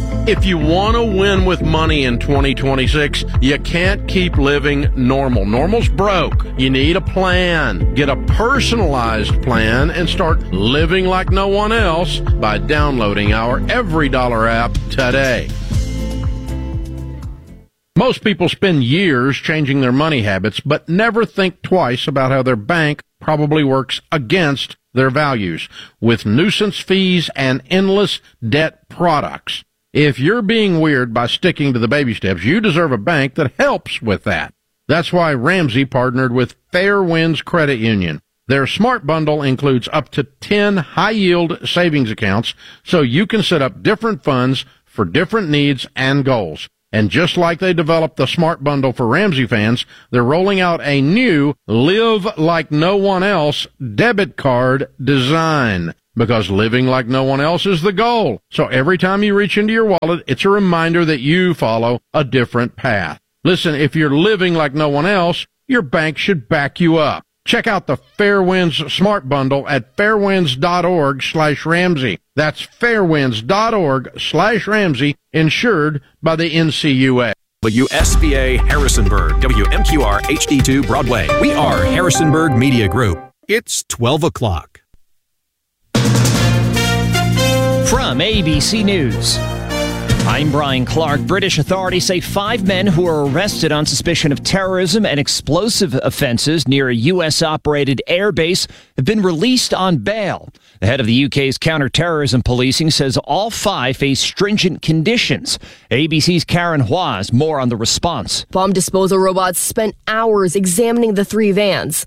If you want to win with money in 2026, you can't keep living normal. Normal's broke. You need a plan. Get a personalized plan and start living like no one else by downloading our EveryDollar app today. Most people spend years changing their money habits, but never think twice about how their bank probably works against their values with nuisance fees and endless debt products. If you're being weird by sticking to the baby steps, you deserve a bank that helps with that. That's why Ramsey partnered with Fairwinds Credit Union. Their Smart Bundle includes up to 10 high-yield savings accounts, so you can set up different funds for different needs and goals. And just like they developed the Smart Bundle for Ramsey fans, they're rolling out a new Live Like No One Else debit card design. Because living like no one else is the goal. So every time you reach into your wallet, it's a reminder that you follow a different path. Listen, if you're living like no one else, your bank should back you up. Check out the Fairwinds Smart Bundle at fairwinds.org/Ramsey. That's fairwinds.org/Ramsey, insured by the NCUA. WSBA Harrisonburg, WMQR HD2 Broadway. We are Harrisonburg Media Group. It's 12 o'clock. From ABC News, I'm Brian Clark. British authorities say 5 men who were arrested on suspicion of terrorism and explosive offenses near a U.S.-operated airbase have been released on bail. The head of the UK's counter-terrorism policing says all 5 face stringent conditions. ABC's Karen Hua has more on the response. Bomb disposal robots spent hours examining the 3 vans.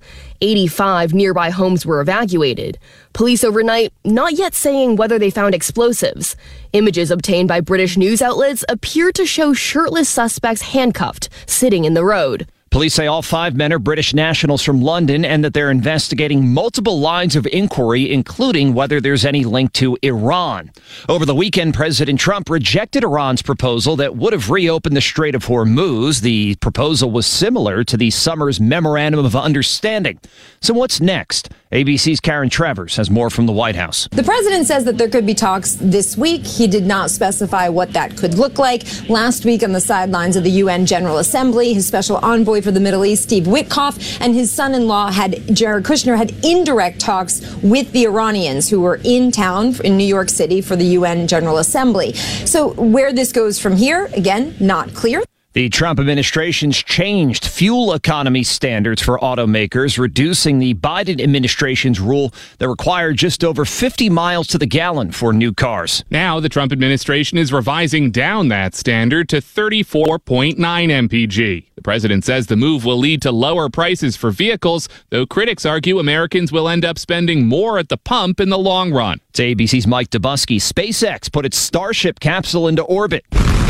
85 nearby homes were evacuated. Police overnight not yet saying whether they found explosives. Images obtained by British news outlets appear to show shirtless suspects handcuffed, sitting in the road. Police say all 5 men are British nationals from London and that they're investigating multiple lines of inquiry, including whether there's any link to Iran. Over the weekend, President Trump rejected Iran's proposal that would have reopened the Strait of Hormuz. The proposal was similar to the summer's Memorandum of Understanding. So what's next? ABC's Karen Travers has more from the White House. The president says that there could be talks this week. He did not specify what that could look like. Last week on the sidelines of the UN General Assembly, his special envoy for the Middle East, Steve Witkoff, and his son-in-law, Jared Kushner, had indirect talks with the Iranians who were in town in New York City for the UN General Assembly. So where this goes from here, again, not clear. The Trump administration's changed fuel economy standards for automakers, reducing the Biden administration's rule that required just over 50 miles to the gallon for new cars. Now, the Trump administration is revising down that standard to 34.9 mpg. The president says the move will lead to lower prices for vehicles, though critics argue Americans will end up spending more at the pump in the long run. To ABC's Mike Dubusky, SpaceX put its Starship capsule into orbit.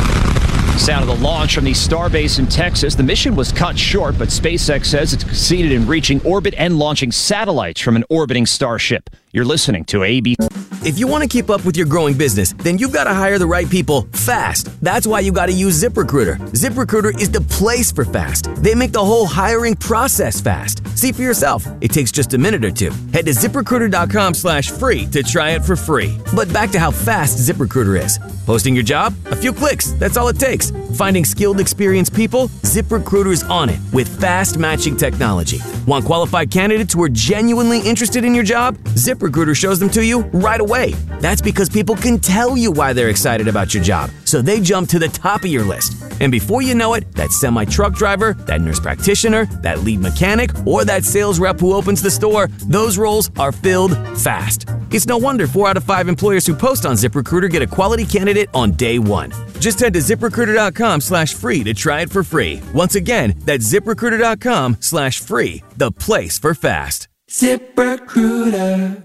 Sound of the launch from the Starbase in Texas. The mission was cut short, but SpaceX says it's succeeded in reaching orbit and launching satellites from an orbiting Starship. You're listening to ABC. If you want to keep up with your growing business, then you've got to hire the right people fast. That's why you got to use ZipRecruiter. ZipRecruiter is the place for fast. They make the whole hiring process fast. See for yourself. It takes just a minute or two. Head to ZipRecruiter.com/free to try it for free. But back to how fast ZipRecruiter is. Posting your job? A few clicks. That's all it takes. Finding skilled, experienced people? ZipRecruiter's on it with fast matching technology. Want qualified candidates who are genuinely interested in your job? ZipRecruiter shows them to you right away. That's because people can tell you why they're excited about your job, so they jump to the top of your list. And before you know it, that semi-truck driver, that nurse practitioner, that lead mechanic, or that sales rep who opens the store, those roles are filled fast. It's no wonder 4 out of 5 employers who post on ZipRecruiter get a quality candidate on day one. Just head to ZipRecruiter.com/free to try it for free. Once again, that's ZipRecruiter.com/free, the place for fast. ZipRecruiter.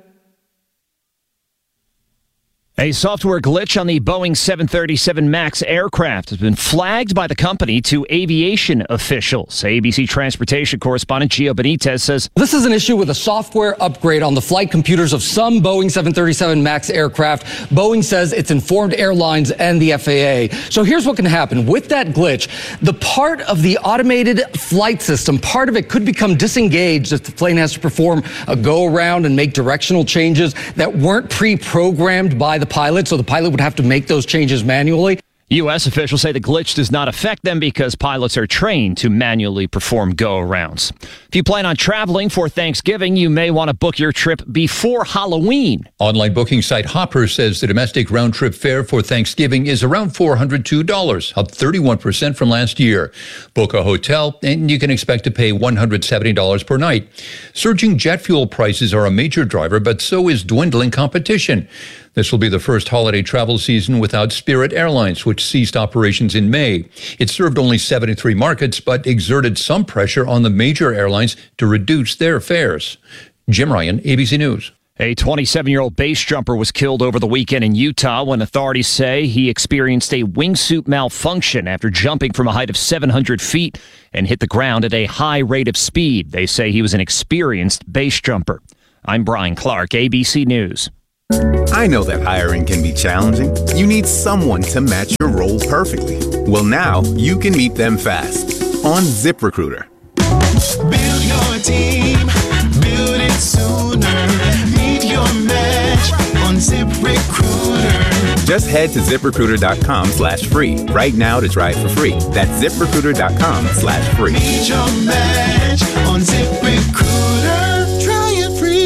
A software glitch on the Boeing 737 MAX aircraft has been flagged by the company to aviation officials. ABC transportation correspondent Gio Benitez says this is an issue with a software upgrade on the flight computers of some Boeing 737 MAX aircraft. Boeing says it's informed airlines and the FAA. So here's what can happen. With that glitch, the part of the automated flight system, part of it could become disengaged if the plane has to perform a go-around and make directional changes that weren't pre-programmed by the pilot, so the pilot would have to make those changes manually. U.S. officials say the glitch does not affect them because pilots are trained to manually perform go-arounds. If you plan on traveling for Thanksgiving, you may want to book your trip before Halloween. Online booking site Hopper says the domestic round-trip fare for Thanksgiving is around $402, up 31% from last year. Book a hotel, and you can expect to pay $170 per night. Surging jet fuel prices are a major driver, but so is dwindling competition. This will be the first holiday travel season without Spirit Airlines, which ceased operations in May. It served only 73 markets, but exerted some pressure on the major airlines to reduce their fares. Jim Ryan, ABC News. A 27-year-old base jumper was killed over the weekend in Utah when authorities say he experienced a wingsuit malfunction after jumping from a height of 700 feet and hit the ground at a high rate of speed. They say he was an experienced base jumper. I'm Brian Clark, ABC News. I know that hiring can be challenging. You need someone to match your role perfectly. Well, now you can meet them fast on ZipRecruiter. Build your team, build it sooner. Meet your match on ZipRecruiter. Just head to ZipRecruiter.com/free right now to try it for free. That's ZipRecruiter.com/free. Meet your match on ZipRecruiter. Try it free.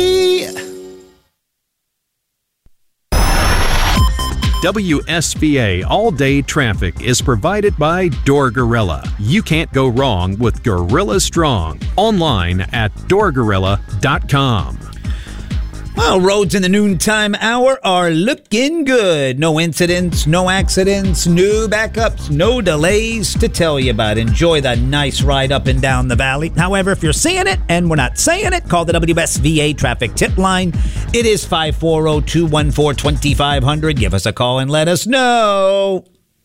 WSVA All-Day Traffic is provided by Door Gorilla. You can't go wrong with Gorilla Strong. Online at doorgorilla.com. Well, roads in the noontime hour are looking good. No incidents, no accidents, no backups, no delays to tell you about. Enjoy the nice ride up and down the valley. However, if you're seeing it and we're not saying it, call the WSVA traffic tip line. It is 540-214-2500. Give us a call and let us know.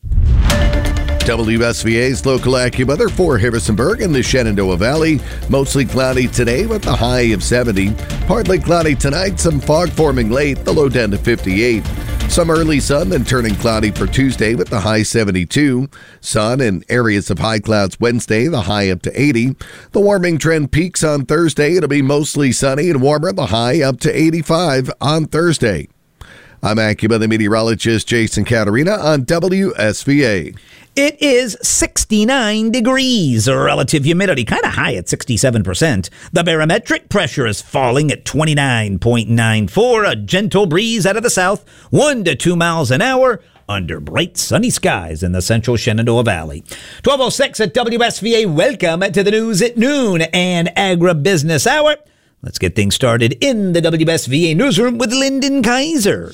WSVA's local AccuWeather for Harrisonburg and the Shenandoah Valley. Mostly cloudy today with a high of 70. Partly cloudy tonight, some fog forming late, the low down to 58. Some early sun, then turning cloudy for Tuesday with the high 72. Sun and areas of high clouds Wednesday, the high up to 80. The warming trend peaks on Thursday. It'll be mostly sunny and warmer, the high up to 85 on Thursday. I'm AccuWeather meteorologist Jason Caterina on WSVA. It is 69 degrees. Relative humidity kind of high at 67%. The barometric pressure is falling at 29.94. A gentle breeze out of the south, 1 to 2 miles an hour, under bright sunny skies in the central Shenandoah Valley. 12:06 at WSVA. Welcome to the news at noon and Agribusiness Hour. Let's get things started in the WSVA newsroom with Lyndon Kaiser.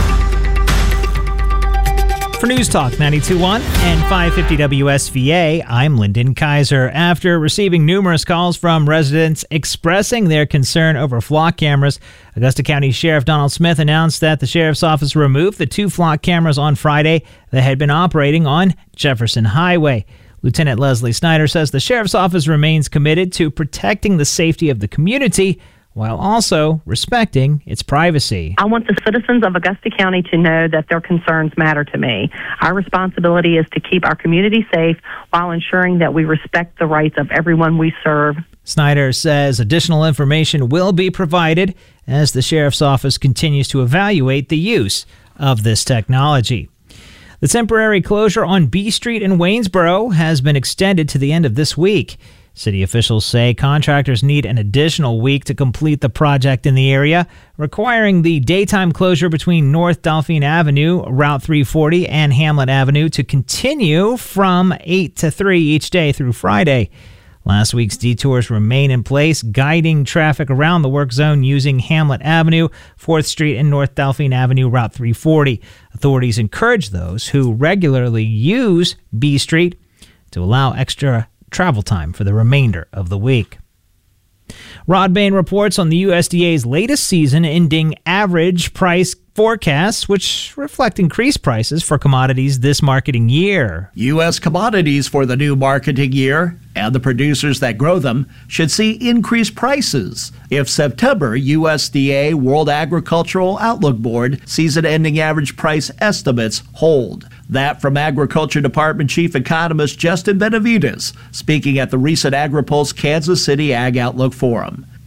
For News Talk 92.1 and 550 WSVA, I'm Lyndon Kaiser. After receiving numerous calls from residents expressing their concern over flock cameras, Augusta County Sheriff Donald Smith announced that the Sheriff's Office removed the 2 flock cameras on Friday that had been operating on Jefferson Highway. Lieutenant Leslie Snyder says the Sheriff's Office remains committed to protecting the safety of the community while also respecting its privacy. I want the citizens of Augusta County to know that their concerns matter to me. Our responsibility is to keep our community safe while ensuring that we respect the rights of everyone we serve. Snyder says additional information will be provided as the Sheriff's Office continues to evaluate the use of this technology. The temporary closure on B Street in Waynesboro has been extended to the end of this week. City officials say contractors need an additional week to complete the project in the area, requiring the daytime closure between North Delphine Avenue, Route 340, and Hamlet Avenue to continue from 8 to 3 each day through Friday. Last week's detours remain in place, guiding traffic around the work zone using Hamlet Avenue, 4th Street, and North Delphine Avenue, Route 340. Authorities encourage those who regularly use B Street to allow extra travel time for the remainder of the week. Rod Bain reports on the USDA's latest season-ending average price forecasts, which reflect increased prices for commodities this marketing year. U.S. commodities for the new marketing year and the producers that grow them should see increased prices if September USDA World Agricultural Outlook Board season-ending average price estimates hold. That from Agriculture Department Chief Economist Justin Benavides, speaking at the recent AgriPulse Kansas City Ag Outlook Forum.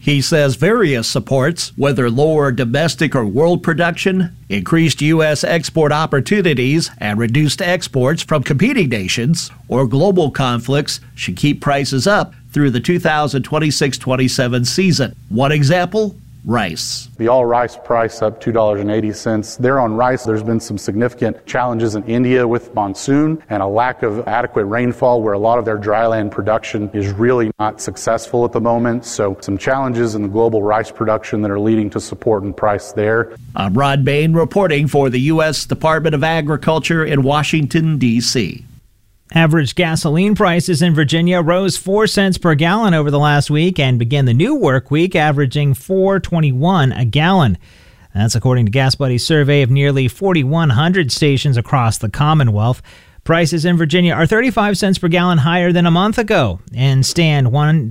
He says various supports, whether lower domestic or world production, increased U.S. export opportunities, and reduced exports from competing nations or global conflicts, should keep prices up through the 2026-27 season. One example, rice. The all rice price up $2.80. There on rice, there's been some significant challenges in India with monsoon and a lack of adequate rainfall where a lot of their dryland production is really not successful at the moment. So some challenges in the global rice production that are leading to support and price there. I'm Rod Bain reporting for the U.S. Department of Agriculture in Washington, D.C. Average gasoline prices in Virginia rose 4 cents per gallon over the last week and began the new work week averaging $4.21 a gallon. That's according to Gas Buddy's survey of nearly 4,100 stations across the Commonwealth. Prices in Virginia are 35 cents per gallon higher than a month ago and stand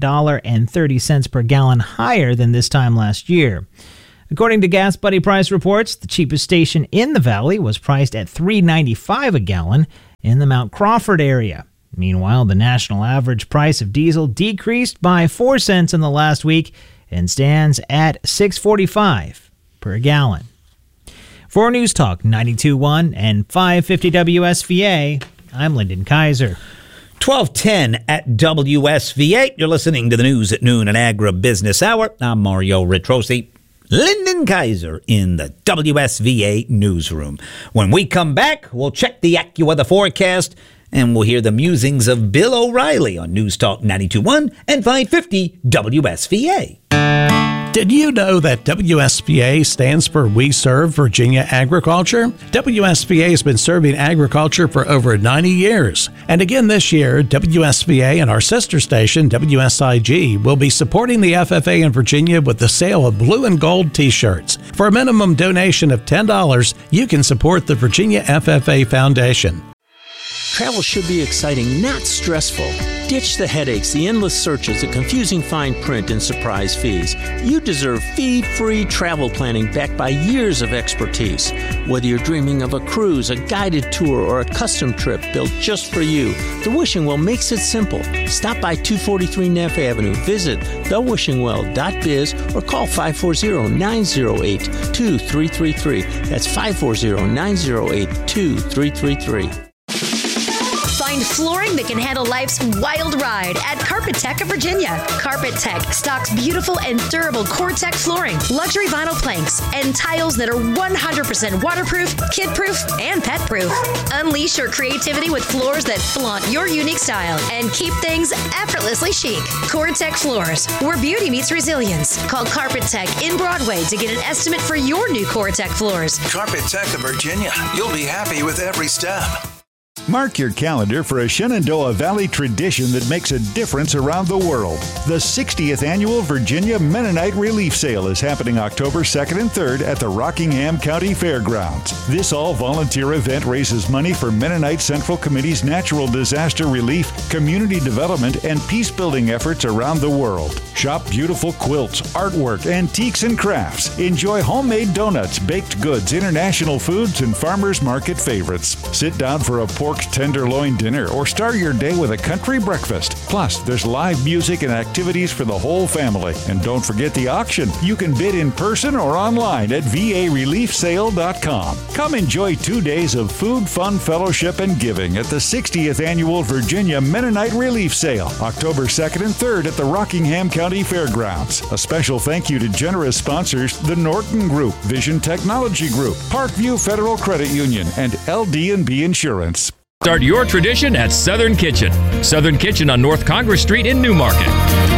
$1.30 per gallon higher than this time last year. According to Gas Buddy price reports, the cheapest station in the valley was priced at $3.95 a gallon in the Mount Crawford area. Meanwhile, the national average price of diesel decreased by 4 cents in the last week and stands at $6.45 per gallon. For News Talk 92.1 and 550 WSVA, I'm Lyndon Kaiser. 12:10 at WSVA. You're listening to the news at noon, an agribusiness hour. I'm Mario Ritrosi. Lyndon Kaiser in the WSVA newsroom. When we come back, we'll check the AccuWeather forecast and we'll hear the musings of Bill O'Reilly on News Talk 92.1 and 550 WSVA. Did you know that WSVA stands for We Serve Virginia Agriculture? WSVA has been serving agriculture for over 90 years. And again this year, WSVA and our sister station, WSIG, will be supporting the FFA in Virginia with the sale of blue and gold t-shirts. For a minimum donation of $10, you can support the Virginia FFA Foundation. Travel should be exciting, not stressful. Ditch the headaches, the endless searches, the confusing fine print, and surprise fees. You deserve fee-free travel planning backed by years of expertise. Whether you're dreaming of a cruise, a guided tour, or a custom trip built just for you, The Wishing Well makes it simple. Stop by 243 Neff Avenue, visit thewishingwell.biz, or call 540-908-2333. That's 540-908-2333. Find flooring that can handle life's wild ride at Carpet Tech of Virginia. Carpet Tech stocks beautiful and durable CoreTech flooring, luxury vinyl planks, and tiles that are 100% waterproof, kid-proof, and pet-proof. Unleash your creativity with floors that flaunt your unique style and keep things effortlessly chic. CoreTech Floors, where beauty meets resilience. Call Carpet Tech in Broadway to get an estimate for your new CoreTech floors. Carpet Tech of Virginia. You'll be happy with every step. Mark your calendar for a Shenandoah Valley tradition that makes a difference around the world. The 60th Annual Virginia Mennonite Relief Sale is happening October 2nd and 3rd at the Rockingham County Fairgrounds. This all-volunteer event raises money for Mennonite Central Committee's natural disaster relief, community development, and peace-building efforts around the world. Shop beautiful quilts, artwork, antiques, and crafts. Enjoy homemade donuts, baked goods, international foods, and farmers market favorites. Sit down for a pork tenderloin dinner or start your day with a country breakfast. Plus, there's live music and activities for the whole family. And don't forget the auction. You can bid in person or online at vareliefsale.com. Come enjoy 2 days of food, fun, fellowship, and giving at the 60th Annual Virginia Mennonite Relief Sale, October 2nd and 3rd at the Rockingham County Fairgrounds. A special thank you to generous sponsors, the Norton Group, Vision Technology Group, Parkview Federal Credit Union, and LD&B Insurance. Start your tradition at Southern Kitchen. Southern Kitchen on North Congress Street in Newmarket.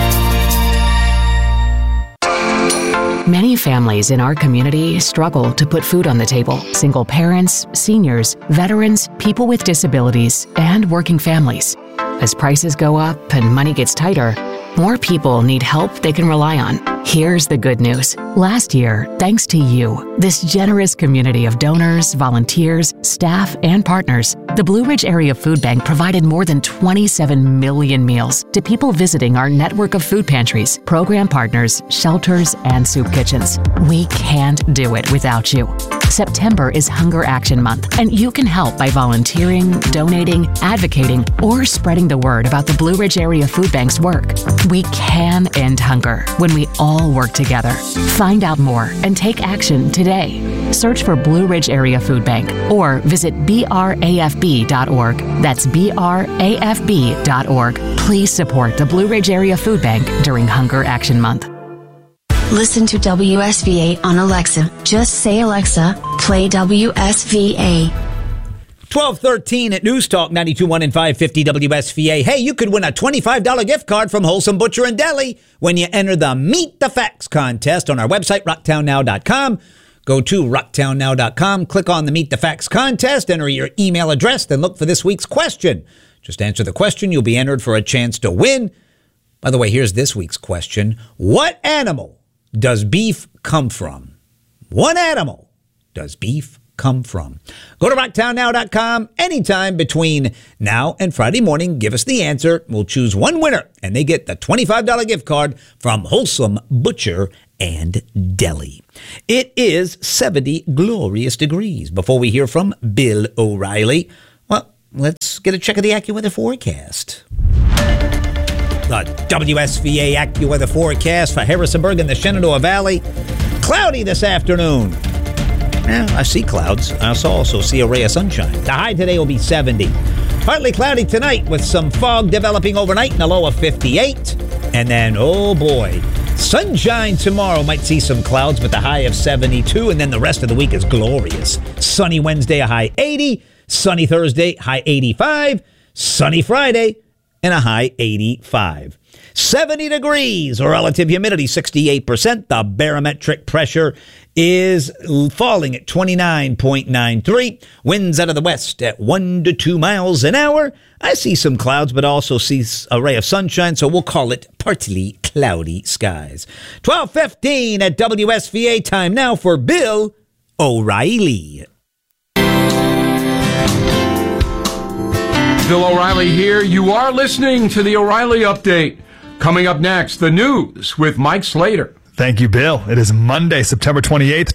Many families in our community struggle to put food on the table. Single parents, seniors, veterans, people with disabilities, and working families. As prices go up and money gets tighter, more people need help they can rely on. Here's the good news. Last year, thanks to you, this generous community of donors, volunteers, staff, and partners, the Blue Ridge Area Food Bank provided more than 27 million meals to people visiting our network of food pantries, program partners, shelters, and soup kitchens. We can't do it without you. September is Hunger Action Month, and you can help by volunteering, donating, advocating, or spreading the word about the Blue Ridge Area Food Bank's work. We can end hunger when we all work together. Find out more and take action today. Search for Blue Ridge Area Food Bank or visit brafb.org. That's brafb.org. Please support the Blue Ridge Area Food Bank during Hunger Action Month. Listen to WSVA on Alexa. Just say, Alexa, play WSVA. 12:13 at News Talk 92.1 and 550 WSVA. Hey, you could win a $25 gift card from Wholesome Butcher and Deli when you enter the Meet the Facts contest on our website, rocktownnow.com. Go to rocktownnow.com, click on the Meet the Facts contest, enter your email address, then look for this week's question. Just answer the question, you'll be entered for a chance to win. By the way, here's this week's question. What animal does beef come from? What animal does beef come from? Go to rocktownnow.com anytime between now and Friday morning. Give us the answer. We'll choose one winner, and they get the $25 gift card from Wholesome Butcher and Deli. It is 70 glorious degrees. Before we hear from Bill O'Reilly, well, let's get a check of the AccuWeather forecast. The WSVA AccuWeather forecast for Harrisonburg and the Shenandoah Valley. Cloudy this afternoon. I see clouds. I also see a ray of sunshine. The high today will be 70. Partly cloudy tonight with some fog developing overnight and a low of 58. And then, oh boy, sunshine tomorrow. Might see some clouds, but the high of 72. And then the rest of the week is glorious. Sunny Wednesday, a high 80. Sunny Thursday, high 85. Sunny Friday, and a high 85. 70 degrees, relative humidity 68%. The barometric pressure is falling at 29.93. Winds out of the west at 1 to 2 miles an hour. I see some clouds, but also see a ray of sunshine, so we'll call it partly cloudy skies. 12:15 at WSVA. Time now for Bill O'Reilly. Bill O'Reilly here. You are listening to the O'Reilly Update. Coming up next, the news with Mike Slater. Thank you, Bill. It is Monday, September 28th,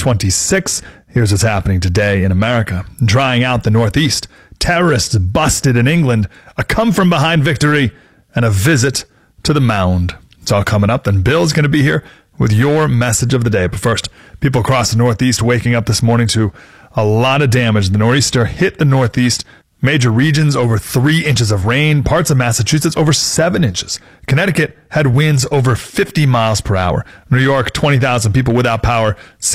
2026. Here's what's happening today in America. Drying out the Northeast. Terrorists busted in England. A come-from-behind victory. And a visit to the Mound. It's all coming up. Then Bill's going to be here with your message of the day. But first, people across the Northeast waking up this morning to a lot of damage. The nor'easter hit the Northeast. Major regions over 3 inches of rain. Parts of Massachusetts over 7 inches. Connecticut had winds over 50 miles per hour. New York, 20,000 people without power.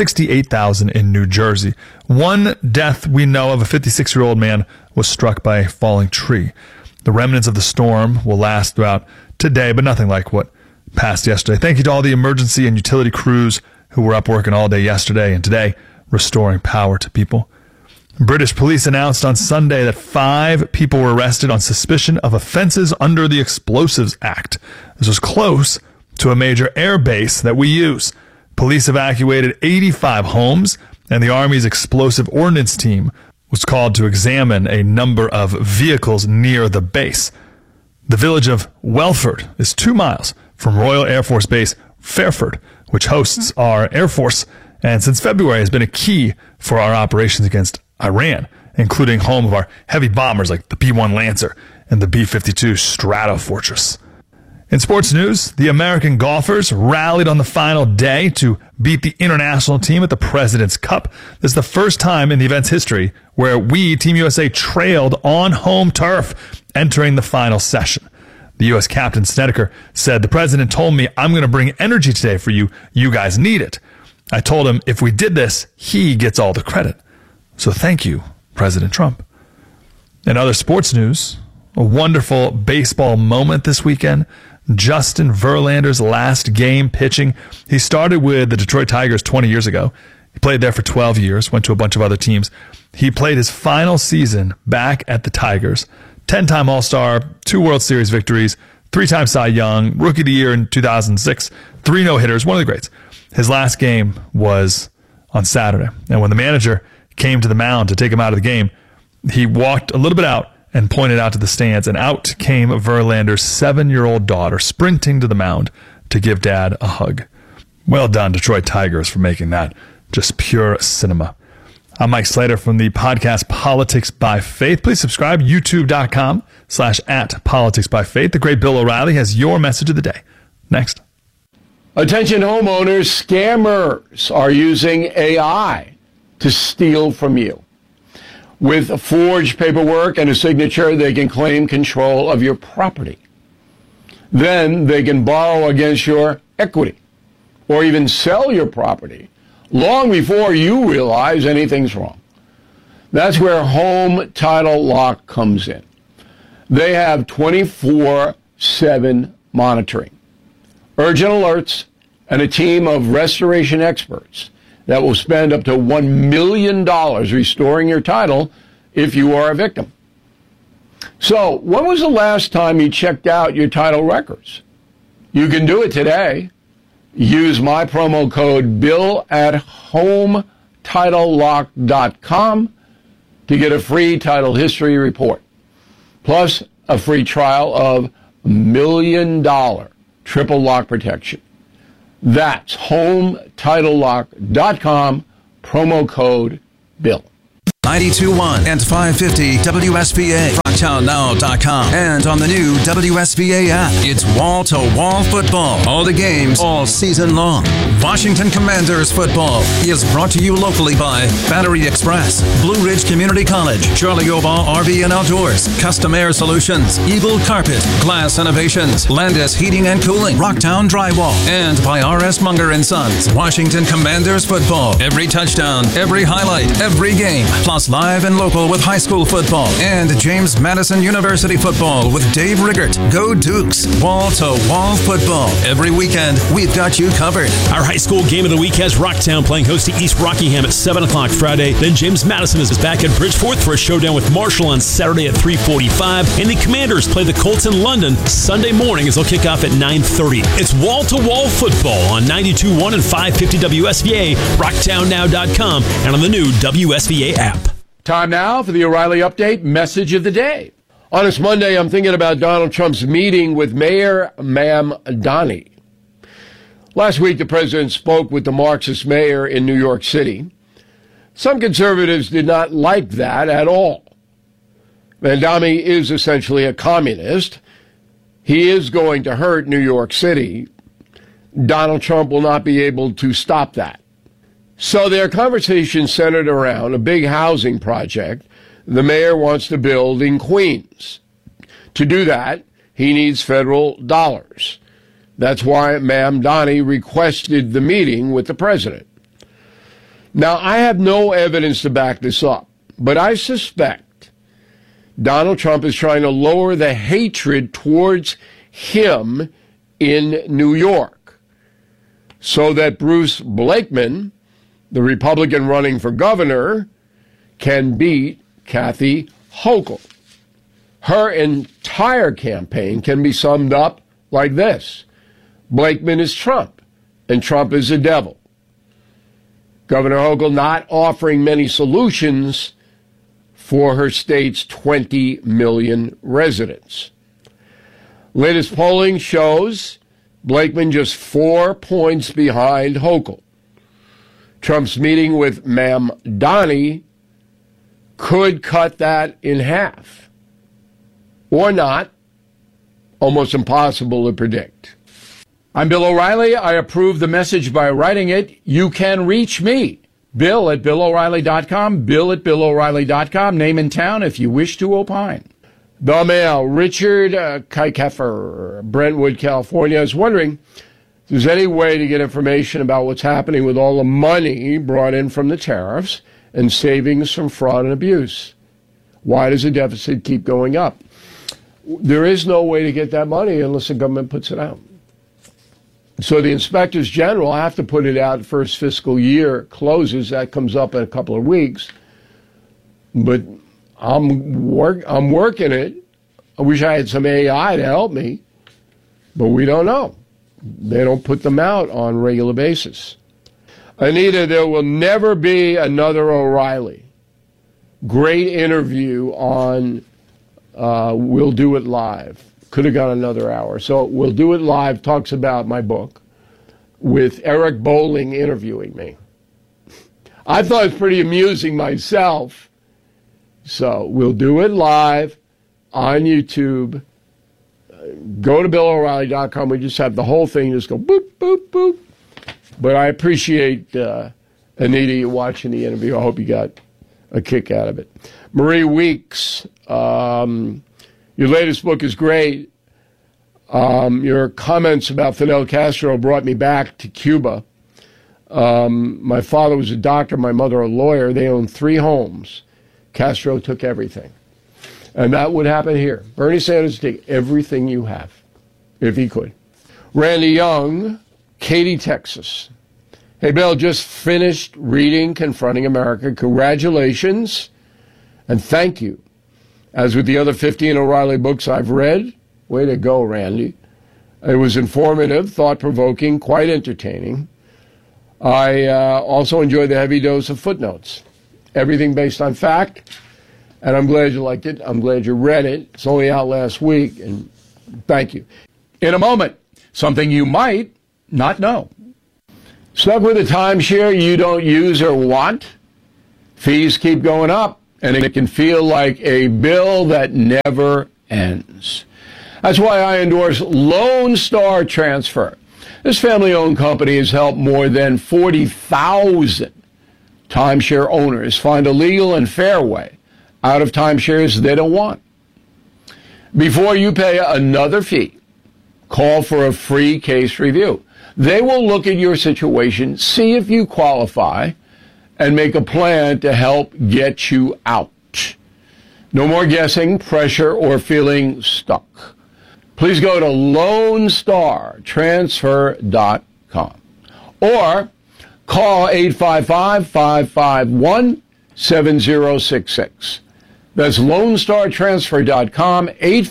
68,000 in New Jersey. One death we know of, a 56-year-old man was struck by a falling tree. The remnants of the storm will last throughout today, but nothing like what passed yesterday. Thank you to all the emergency and utility crews who were up working all day yesterday and today, restoring power to people. British police announced on Sunday that 5 people were arrested on suspicion of offenses under the Explosives Act. This was close to a major air base that we use. Police evacuated 85 homes, and the Army's explosive ordnance team was called to examine a number of vehicles near the base. The village of Welford is 2 miles from Royal Air Force Base Fairford, which hosts our Air Force, and since February has been a key for our operations against Iran, including home of our heavy bombers like the B-1 Lancer and the B-52 Stratofortress. In sports news, the American golfers rallied on the final day to beat the international team at the President's Cup. This is the first time in the event's history where we, Team USA, trailed on home turf entering the final session. The U.S. captain, Snedeker, said, "The president told me I'm going to bring energy today for you. You guys need it. I told him if we did this, he gets all the credit. So thank you, President Trump." In other sports news, a wonderful baseball moment this weekend. Justin Verlander's last game pitching. He started with the Detroit Tigers 20 years ago. He played there for 12 years, went to a bunch of other teams. He played his final season back at the Tigers. 10-time All-Star, 2 World Series victories, 3-time Cy Young, Rookie of the Year in 2006, 3 no-hitters, one of the greats. His last game was on Saturday. And when the manager came to the mound to take him out of the game, he walked a little bit out and pointed out to the stands, and out came Verlander's 7-year-old daughter sprinting to the mound to give Dad a hug. Well done, Detroit Tigers, for making that just pure cinema. I'm Mike Slater from the podcast Politics by Faith. Please subscribe, youtube.com/@politicsbyfaith. The great Bill O'Reilly has your message of the day. Next. Attention homeowners, scammers are using AI to steal from you. With forged paperwork and a signature, they can claim control of your property. Then they can borrow against your equity or even sell your property long before you realize anything's wrong. That's where Home Title Lock comes in. They have 24/7 monitoring, urgent alerts, and a team of restoration experts that will spend up to $1 million restoring your title if you are a victim. So, when was the last time you checked out your title records? You can do it today. Use my promo code BILL at HomeTitleLock.com to get a free title history report, plus a free trial of $1 million triple lock protection. That's HomeTitleLock.com, promo code BILL. 92.1 and 550 WSVA, RocktownNow.com, and on the new WSVA app. It's wall-to-wall football. All the games, all season long. Washington Commanders football is brought to you locally by Battery Express, Blue Ridge Community College, Charlie Obaugh RV and Outdoors, Custom Air Solutions, Eagle Carpet, Glass Innovations, Landis Heating and Cooling, Rocktown Drywall, and by R.S. Munger & Sons. Washington Commanders football. Every touchdown, every highlight, every game. Plus live and local with high school football and James Madison University football with Dave Riggert. Go Dukes. Wall-to-wall football. Every weekend, we've got you covered. Our high school game of the week has Rocktown playing host to East Rockingham at 7 o'clock Friday. Then James Madison is back at Bridgeforth for a showdown with Marshall on Saturday at 3:45. And the Commanders play the Colts in London Sunday morning as they'll kick off at 9:30. It's wall-to-wall football on 92.1 and 550 WSVA, RocktownNow.com, and on the new WSVA app. Time now for the O'Reilly Update message of the day. On this Monday, I'm thinking about Donald Trump's meeting with Mayor Mamdani. Last week, the president spoke with the Marxist mayor in New York City. Some conservatives did not like that at all. Mamdani is essentially a communist. He is going to hurt New York City. Donald Trump will not be able to stop that. So their conversation centered around a big housing project the mayor wants to build in Queens. To do that, he needs federal dollars. That's why Mamdani requested the meeting with the president. Now, I have no evidence to back this up, but I suspect Donald Trump is trying to lower the hatred towards him in New York so that Bruce Blakeman, the Republican running for governor, can beat Kathy Hochul. Her entire campaign can be summed up like this: Blakeman is Trump, and Trump is the devil. Governor Hochul not offering many solutions for her state's 20 million residents. Latest polling shows Blakeman just 4 points behind Hochul. Trump's meeting with Mamdani could cut that in half. Or not. Almost impossible to predict. I'm Bill O'Reilly. I approve the message by writing it. You can reach me, Bill at BillO'Reilly.com, Bill at BillO'Reilly.com. Name and town if you wish to opine. The Mail, Richard Kuykefer, Brentwood, California, is wondering if there's any way to get information about what's happening with all the money brought in from the tariffs and savings from fraud and abuse. Why does the deficit keep going up? There is no way to get that money unless the government puts it out. So the inspectors general have to put it out first fiscal year closes. That comes up in a couple of weeks. But I'm working it. I wish I had some AI to help me, but we don't know. They don't put them out on a regular basis. Anita, there will never be another O'Reilly. Great interview on We'll Do It Live. Could have got another hour. So We'll Do It Live talks about my book with Eric Bolling interviewing me. I thought it was pretty amusing myself. So we'll do it live on YouTube. Go to BillO'Reilly.com. We just have the whole thing just go boop, boop, boop. But I appreciate, Anita, you watching the interview. I hope you got a kick out of it. Marie Weeks, your latest book is great. Your comments about Fidel Castro brought me back to Cuba. My father was a doctor, my mother a lawyer. They owned 3 homes. Castro took everything. And that would happen here. Bernie Sanders would take everything you have, if he could. Randy Young, Katy, Texas. Hey, Bill, just finished reading Confronting America. Congratulations, and thank you. As with the other 15 O'Reilly books I've read, way to go, Randy. It was informative, thought-provoking, quite entertaining. I also enjoyed the heavy dose of footnotes. Everything based on fact. And I'm glad you liked it. I'm glad you read it. It's only out last week, and thank you. In a moment, something you might not know. Stuck with a timeshare you don't use or want? Fees keep going up, and it can feel like a bill that never ends. That's why I endorse Lone Star Transfer. This family-owned company has helped more than 40,000 timeshare owners find a legal and fair way out of timeshares they don't want. Before you pay another fee, call for a free case review. They will look at your situation, see if you qualify, and make a plan to help get you out. No more guessing, pressure, or feeling stuck. Please go to LoneStarTransfer.com or call 855-551-7066. That's LoneStarTransfer.com,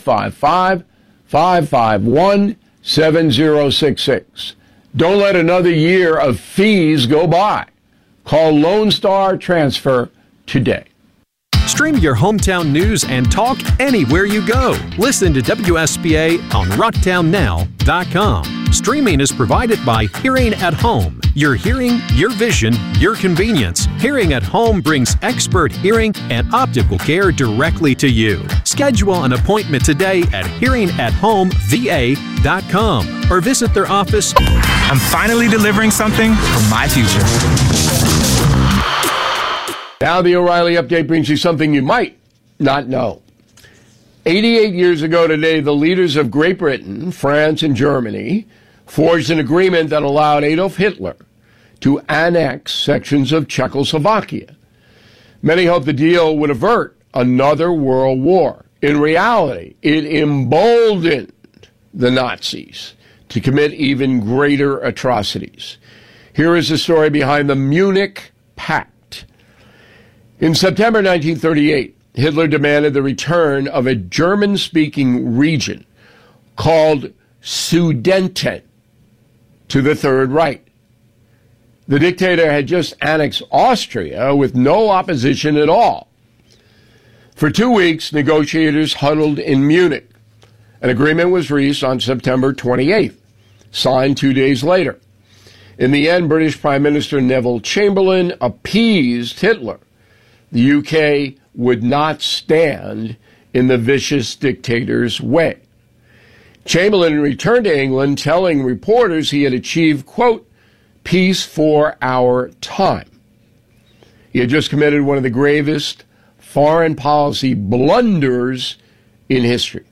855-551-7066. Don't let another year of fees go by. Call Lone Star Transfer today. Stream your hometown news and talk anywhere you go. Listen to WSBA on RocktownNow.com. Streaming is provided by Hearing at Home. Your hearing, your vision, your convenience. Hearing at Home brings expert hearing and optical care directly to you. Schedule an appointment today at HearingAtHomeVA.com or visit their office. I'm finally delivering something for my future. Now the O'Reilly Update brings you something you might not know. 88 years ago today, the leaders of Great Britain, France, and Germany forged an agreement that allowed Adolf Hitler to annex sections of Czechoslovakia. Many hoped the deal would avert another world war. In reality, it emboldened the Nazis to commit even greater atrocities. Here is the story behind the Munich Pact. In September 1938, Hitler demanded the return of a German-speaking region called Sudeten to the Third Reich. The dictator had just annexed Austria with no opposition at all. For 2 weeks, negotiators huddled in Munich. An agreement was reached on September 28th, signed 2 days later. In the end, British Prime Minister Neville Chamberlain appeased Hitler. The UK would not stand in the vicious dictator's way. Chamberlain returned to England telling reporters he had achieved, quote, peace for our time. He had just committed one of the gravest foreign policy blunders in history.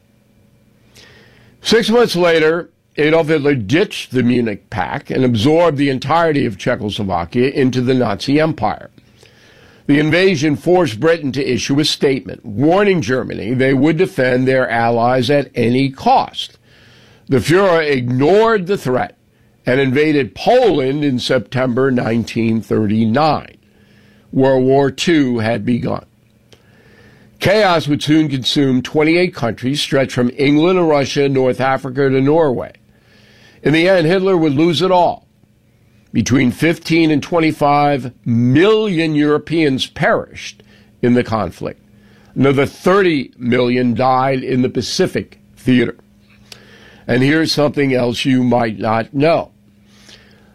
6 months later, Adolf Hitler ditched the Munich Pact and absorbed the entirety of Czechoslovakia into the Nazi Empire. The invasion forced Britain to issue a statement warning Germany they would defend their allies at any cost. The Fuhrer ignored the threat and invaded Poland in September 1939. World War II had begun. Chaos would soon consume 28 countries stretched from England to Russia, North Africa to Norway. In the end, Hitler would lose it all. Between 15 and 25 million Europeans perished in the conflict. Another 30 million died in the Pacific theater. And here's something else you might not know.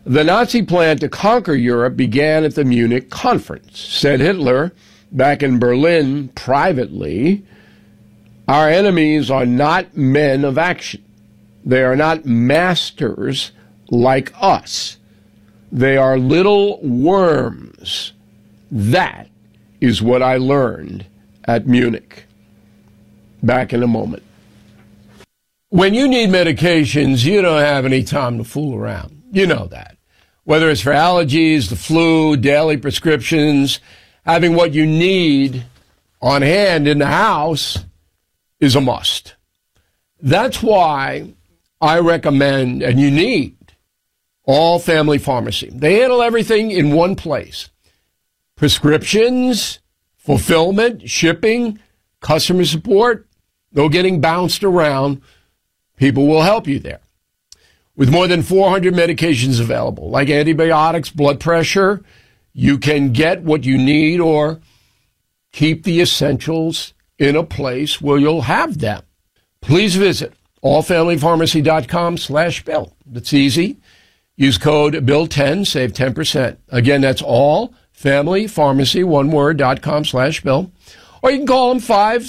The Nazi plan to conquer Europe began at the Munich conference. Said Hitler back in Berlin privately, our enemies are not men of action. They are not masters like us. They are little worms. That is what I learned at Munich. Back in a moment. When you need medications, you don't have any time to fool around. You know that. Whether it's for allergies, the flu, daily prescriptions, having what you need on hand in the house is a must. That's why I recommend, and you need, All Family Pharmacy. They handle everything in one place. Prescriptions, fulfillment, shipping, customer support, no getting bounced around. People will help you there. With more than 400 medications available, like antibiotics, blood pressure, you can get what you need or keep the essentials in a place where you'll have them. Please visit allfamilypharmacy.com/Bill. That's easy. Use code BILL10, save 10%. Again, that's allfamilypharmacy, one word, .com/Bill. Or you can call them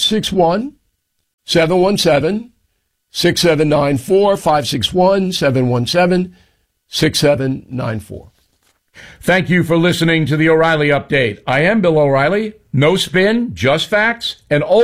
561-717-6794, 561-717-6794. Thank you for listening to the O'Reilly Update. I am Bill O'Reilly. No spin, just facts, and